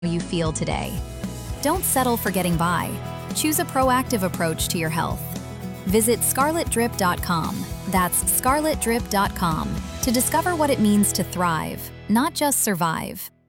you feel today. Don't settle for getting by. Choose a proactive approach to your health. Visit scarletdrip.com. That's scarletdrip.com to discover what it means to thrive, not just survive.